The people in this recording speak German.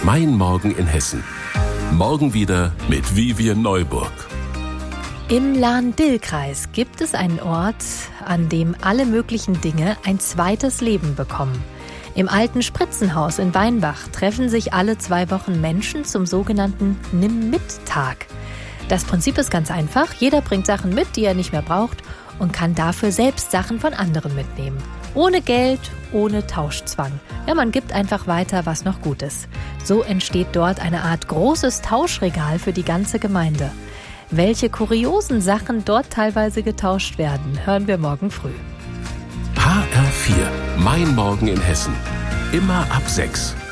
Mein Morgen in Hessen. Morgen wieder mit Vivian Neuburg. Im Lahn-Dill-Kreis gibt es einen Ort, an dem alle möglichen Dinge ein zweites Leben bekommen. Im alten Spritzenhaus in Weinbach treffen sich alle 2 Wochen Menschen zum sogenannten Nimm-Mit-Tag. Das Prinzip ist ganz einfach. Jeder bringt Sachen mit, die er nicht mehr braucht und kann dafür selbst Sachen von anderen mitnehmen. Ohne Geld, ohne Tauschzwang. Ja, man gibt einfach weiter, was noch gut ist. So entsteht dort eine Art großes Tauschregal für die ganze Gemeinde. Welche kuriosen Sachen dort teilweise getauscht werden, hören wir morgen früh. HR4, Mein Morgen in Hessen. Immer ab 6.